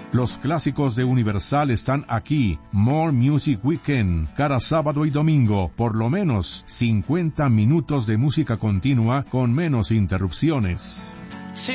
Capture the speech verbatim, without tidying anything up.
Los clásicos de Universal están aquí. More Music Weekend, cada sábado y domingo, por lo menos cincuenta minutos de música continua con menos interrupciones.